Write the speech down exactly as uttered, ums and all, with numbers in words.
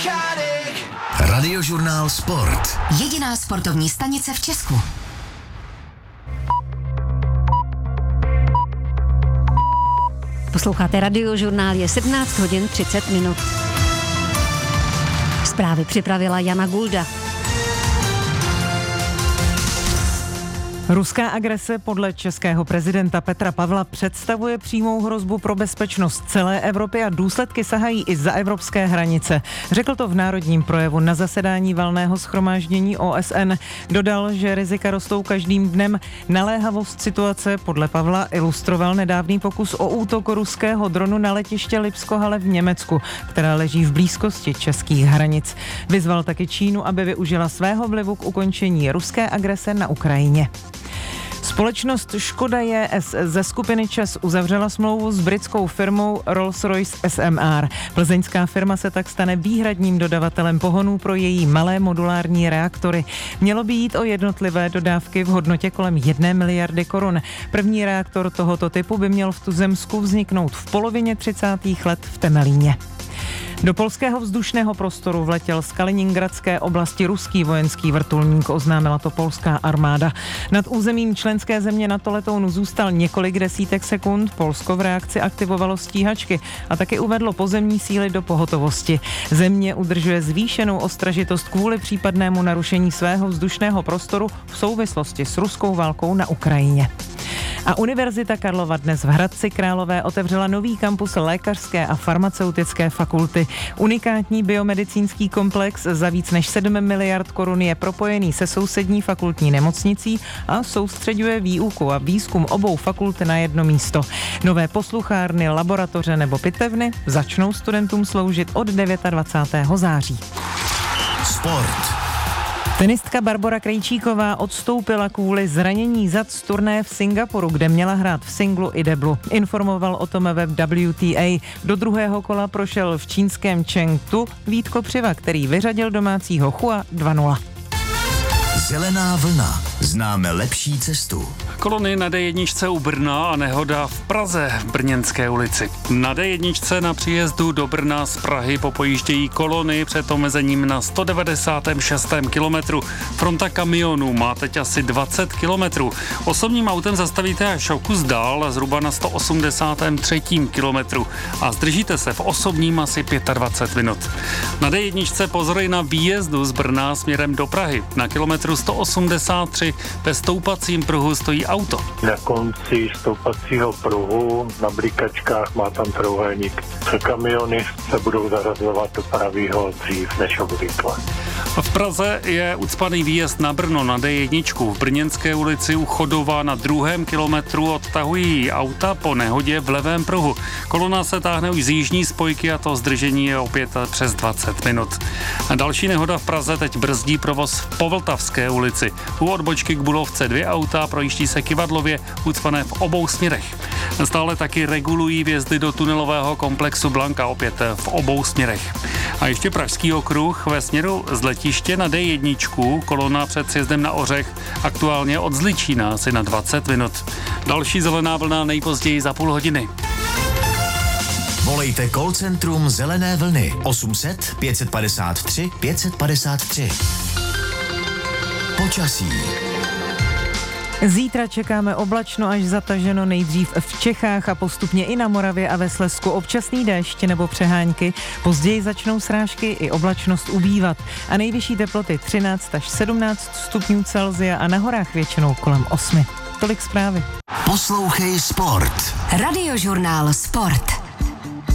Radiožurnál Sport. Jediná sportovní stanice v Česku. Posloucháte Radiožurnál, je sedmnáct hodin třicet minut. Zprávy připravila Jana Gulda. Ruská agrese podle českého prezidenta Petra Pavla představuje přímou hrozbu pro bezpečnost celé Evropy a důsledky sahají i za evropské hranice. Řekl to v národním projevu na zasedání valného shromáždění O S N. Dodal, že rizika rostou každým dnem. Naléhavost situace podle Pavla ilustroval nedávný pokus o útok ruského dronu na letiště Lipsko-Halle v Německu, která leží v blízkosti českých hranic. Vyzval taky Čínu, aby využila svého vlivu k ukončení ruské agrese na Ukrajině. Společnost Škoda J S ze skupiny ČEZ uzavřela smlouvu s britskou firmou Rolls-Royce S M R. Plzeňská firma se tak stane výhradním dodavatelem pohonů pro její malé modulární reaktory. Mělo by jít o jednotlivé dodávky v hodnotě kolem jedné miliardy korun. První reaktor tohoto typu by měl v tuzemsku vzniknout v polovině třicátých let v Temelíně. Do polského vzdušného prostoru vletěl z Kaliningradské oblasti ruský vojenský vrtulník, oznámila to polská armáda. Nad územím členské země NATO letounu zůstal několik desítek sekund, Polsko v reakci aktivovalo stíhačky a taky uvedlo pozemní síly do pohotovosti. Země udržuje zvýšenou ostražitost kvůli případnému narušení svého vzdušného prostoru v souvislosti s ruskou válkou na Ukrajině. A Univerzita Karlova dnes v Hradci Králové otevřela nový kampus lékařské a farmaceutické fakulty. Unikátní biomedicínský komplex za víc než sedm miliard korun je propojený se sousední fakultní nemocnicí a soustřeďuje výuku a výzkum obou fakult na jedno místo. Nové posluchárny, laboratoře nebo pitevny začnou studentům sloužit od dvacátého devátého září. Sport. Tenistka Barbora Krejčíková odstoupila kvůli zranění zad z turnaje v Singapuru, kde měla hrát v singlu i deblu. Informoval o tom web W T A. Do druhého kola prošel v čínském Chengdu Vítko Přiva, který vyřadil domácího Chua dva nula. Zelená vlna. Známe lepší cestu. Kolony na D jedna u Brna a nehoda v Praze v Brněnské ulici. Na D jedna na příjezdu do Brna z Prahy popojíždějí kolony před omezením na sto devadesátém šestém kilometru. Fronta kamionů má teď asi dvacet kilometrů. Osobním autem zastavíte až o kus dál, zhruba na sto osmdesátém třetím kilometru a zdržíte se v osobním asi dvacet pět minut. Na D jedna pozory na výjezdu z Brna směrem do Prahy. Na kilometru sto osmdesát tři ve stoupacím pruhu stojí auto. Na konci stoupacího pruhu na blikačkách má tam trojúhelník. Kamiony se budou zařazovat do pravýho dřív než obvykle. V Praze je ucpaný výjezd na Brno na D jedna. V Brněnské ulici u Chodova na druhém kilometru odtahují auta po nehodě v levém pruhu. Kolona se táhne už z jižní spojky a to zdržení je opět přes dvacet minut. A další nehoda v Praze teď brzdí provoz v Povltavské ulici. U odbočky k Bulovce dvě auta, projíždí se kyvadlově, ucpané v obou směrech. Stále taky regulují vjezdy do tunelového komplexu Blanka, opět v obou směrech. A ještě Pražský okruh ve směru z letiště na D jedna, kolona před sjezdem na Ořech, aktuálně od Zličína asi na dvacet minut. Další zelená vlna nejpozději za půl hodiny. Volejte call centrum Zelené vlny osm set pět padesát tři pět padesát tři. Počasí. Zítra čekáme oblačno až zataženo, nejdřív v Čechách a postupně i na Moravě a ve Slezsku občasný déšť nebo přehánky. Později začnou srážky i oblačnost ubývat a nejvyšší teploty třináct až sedmnáct stupňů Celsia a na horách většinou kolem osmi. Tolik zprávy. Poslouchej Sport. Radiožurnál Sport.